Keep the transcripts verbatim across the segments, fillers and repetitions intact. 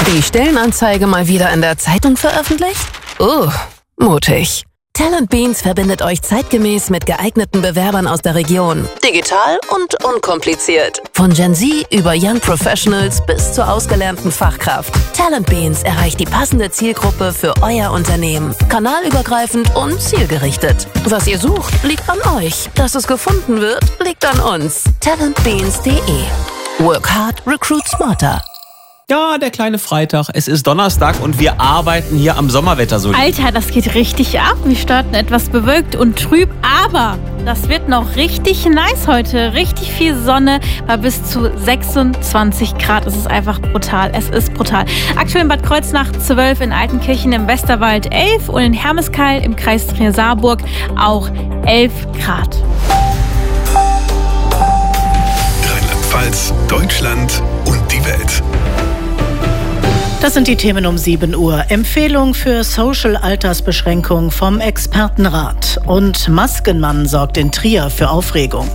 Die Stellenanzeige mal wieder in der Zeitung veröffentlicht? Uh, mutig. Talent Beans verbindet euch zeitgemäß mit geeigneten Bewerbern aus der Region. Digital und unkompliziert. Von Gen Z über Young Professionals bis zur ausgelernten Fachkraft. Talent Beans erreicht die passende Zielgruppe für euer Unternehmen. Kanalübergreifend und zielgerichtet. Was ihr sucht, liegt an euch. Dass es gefunden wird, liegt an uns. talent beans punkt de. Work hard, recruit smarter. Ja, der kleine Freitag. Es ist Donnerstag und wir arbeiten hier am Sommerwetter so. Alter, das geht richtig ab. Wir starten etwas bewölkt und trüb, aber das wird noch richtig nice heute. Richtig viel Sonne bei bis zu sechsundzwanzig Grad. Es ist einfach brutal. Es ist brutal. Aktuell in Bad Kreuznach zwölf, in Altenkirchen im Westerwald elf und in Hermeskeil im Kreis Trier-Saarburg auch elf Grad. Rheinland-Pfalz, Deutschland und die Welt. Das sind die Themen um sieben Uhr. Empfehlung für Social-Altersbeschränkung vom Expertenrat. Und Maskenmann sorgt in Trier für Aufregung.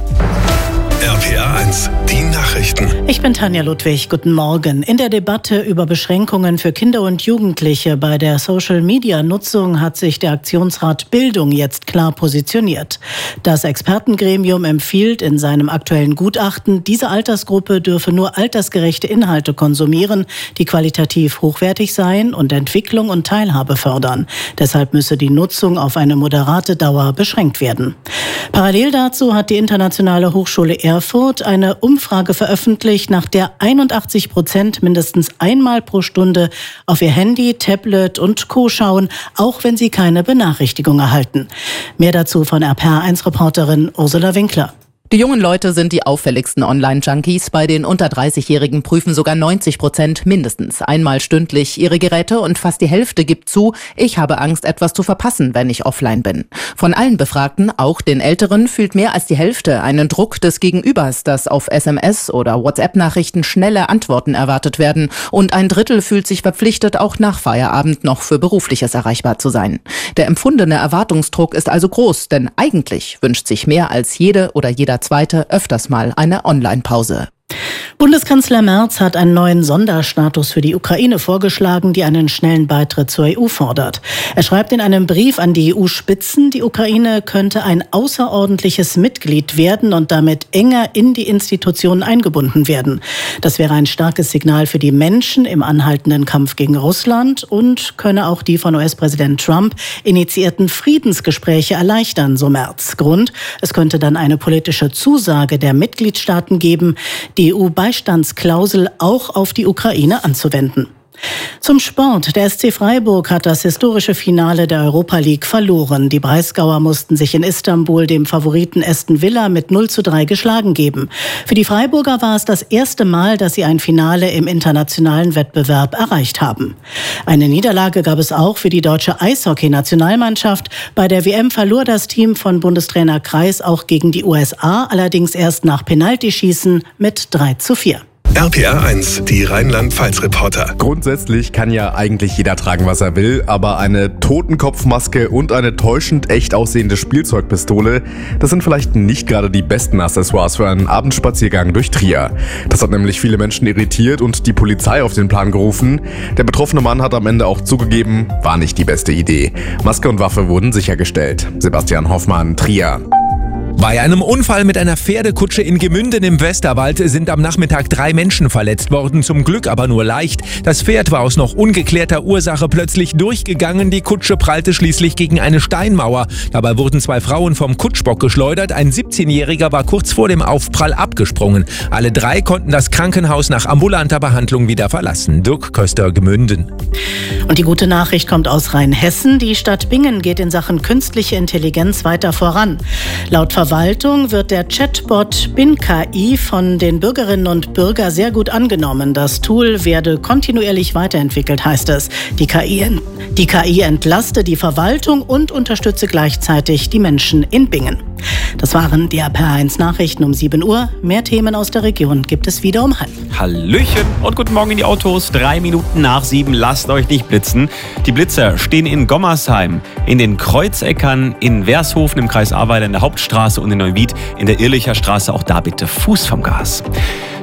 R P R eins, die Nachrichten. Ich bin Tanja Ludwig, guten Morgen. In der Debatte über Beschränkungen für Kinder und Jugendliche bei der Social-Media-Nutzung hat sich der Aktionsrat Bildung jetzt klar positioniert. Das Expertengremium empfiehlt in seinem aktuellen Gutachten, diese Altersgruppe dürfe nur altersgerechte Inhalte konsumieren, die qualitativ hochwertig seien und Entwicklung und Teilhabe fördern. Deshalb müsse die Nutzung auf eine moderate Dauer beschränkt werden. Parallel dazu hat die Internationale Hochschule Erfurt eine Umfrage veröffentlicht, nach der einundachtzig Prozent mindestens einmal pro Stunde auf ihr Handy, Tablet und Co. schauen, auch wenn sie keine Benachrichtigung erhalten. Mehr dazu von R P R eins Reporterin Ursula Winkler. Die jungen Leute sind die auffälligsten Online-Junkies. Bei den unter dreißigjährigen prüfen sogar neunzig Prozent mindestens einmal stündlich ihre Geräte und fast die Hälfte gibt zu, ich habe Angst, etwas zu verpassen, wenn ich offline bin. Von allen Befragten, auch den Älteren, fühlt mehr als die Hälfte einen Druck des Gegenübers, dass auf S M S oder WhatsApp-Nachrichten schnelle Antworten erwartet werden. Und ein Drittel fühlt sich verpflichtet, auch nach Feierabend noch für Berufliches erreichbar zu sein. Der empfundene Erwartungsdruck ist also groß, denn eigentlich wünscht sich mehr als jede oder jeder Zweite öfters mal eine Online-Pause. Bundeskanzler Merz hat einen neuen Sonderstatus für die Ukraine vorgeschlagen, die einen schnellen Beitritt zur E U fordert. Er schreibt in einem Brief an die E U-Spitzen, die Ukraine könnte ein außerordentliches Mitglied werden und damit enger in die Institutionen eingebunden werden. Das wäre ein starkes Signal für die Menschen im anhaltenden Kampf gegen Russland und könne auch die von U S-Präsident Trump initiierten Friedensgespräche erleichtern, so Merz. Grund: Es könnte dann eine politische Zusage der Mitgliedstaaten geben, die E U-Beistandsklausel auch auf die Ukraine anzuwenden. Zum Sport. Der S C Freiburg hat das historische Finale der Europa League verloren. Die Breisgauer mussten sich in Istanbul dem Favoriten Aston Villa mit null zu drei geschlagen geben. Für die Freiburger war es das erste Mal, dass sie ein Finale im internationalen Wettbewerb erreicht haben. Eine Niederlage gab es auch für die deutsche Eishockey-Nationalmannschaft. Bei der W M verlor das Team von Bundestrainer Kreis auch gegen die U S A, allerdings erst nach Penaltyschießen mit drei zu vier. R P R eins, die Rheinland-Pfalz-Reporter. Grundsätzlich kann ja eigentlich jeder tragen, was er will, aber eine Totenkopfmaske und eine täuschend echt aussehende Spielzeugpistole, das sind vielleicht nicht gerade die besten Accessoires für einen Abendspaziergang durch Trier. Das hat nämlich viele Menschen irritiert und die Polizei auf den Plan gerufen. Der betroffene Mann hat am Ende auch zugegeben, war nicht die beste Idee. Maske und Waffe wurden sichergestellt. Sebastian Hoffmann, Trier. Bei einem Unfall mit einer Pferdekutsche in Gemünden im Westerwald sind am Nachmittag drei Menschen verletzt worden, zum Glück aber nur leicht. Das Pferd war aus noch ungeklärter Ursache plötzlich durchgegangen, die Kutsche prallte schließlich gegen eine Steinmauer. Dabei wurden zwei Frauen vom Kutschbock geschleudert, ein siebzehnjähriger war kurz vor dem Aufprall abgesprungen. Alle drei konnten das Krankenhaus nach ambulanter Behandlung wieder verlassen. Dirk Köster, Gemünden. Und die gute Nachricht kommt aus Rheinhessen. Die Stadt Bingen geht in Sachen künstliche Intelligenz weiter voran. Laut Verwaltung wird der Chatbot BinKI von den Bürgerinnen und Bürgern sehr gut angenommen. Das Tool werde kontinuierlich weiterentwickelt, heißt es. Die K I, die K I entlaste die Verwaltung und unterstütze gleichzeitig die Menschen in Bingen. Das waren die R P R eins Nachrichten um sieben Uhr. Mehr Themen aus der Region gibt es wieder um halb. Hallöchen und guten Morgen in die Autos. Drei Minuten nach sieben, lasst euch nicht blitzen. Die Blitzer stehen in Gommersheim, in den Kreuzeckern, in Wershofen im Kreis Ahrweiler in der Hauptstraße und in Neuwied in der Irlicher Straße. Auch da bitte Fuß vom Gas.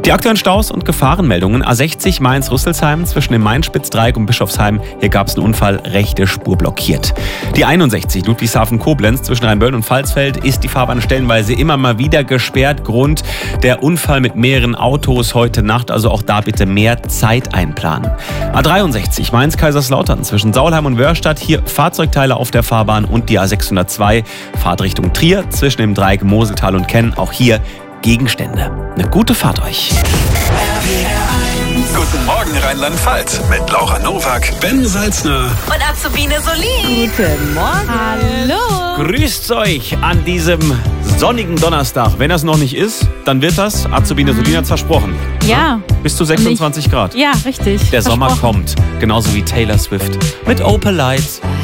Die aktuellen Staus und Gefahrenmeldungen. A sechzig Mainz-Rüsselsheim zwischen dem Main-Spitz-Dreieck und Bischofsheim. Hier gab es einen Unfall, rechte Spur blockiert. Die einundsechzig Ludwigshafen-Koblenz zwischen Rheinböllen und Pfalzfeld ist die Fahrbahn stellenweise immer mal wieder gesperrt. Grund der Unfall mit mehreren Autos heute Nacht. Also auch da bitte mehr Zeit einplanen. A dreiundsechzig Mainz-Kaiserslautern zwischen Saulheim und Wörstadt. Hier Fahrzeugteile auf der Fahrbahn und die A sechshundertzwei Fahrtrichtung Trier zwischen dem Dreieck Moseltal und Kenn. Auch hier Gegenstände. Eine gute Fahrt euch. Guten Morgen Rheinland-Pfalz mit Laura Nowak, Ben Salzner Und Azubine Solin. Guten Morgen. Hallo. Grüßt euch an diesem sonnigen Donnerstag. Wenn das noch nicht ist, dann wird das. Azubine Solin hat's versprochen. Ja. Bis zu sechsundzwanzig Grad. Ja, richtig. Der Sommer Versprochen. kommt. Genauso wie Taylor Swift mit Opal Lights.